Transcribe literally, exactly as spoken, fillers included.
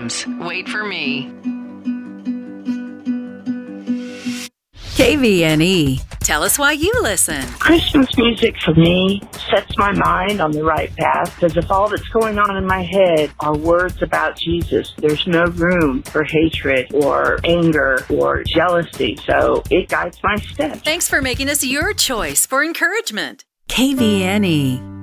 comes. Wait for me. K V N E. Tell us why you listen. Christmas music for me sets my mind on the right path, because if all that's going on in my head are words about Jesus, there's no room for hatred or anger or jealousy. So it guides my steps. Thanks for making us your choice for encouragement. K V N E.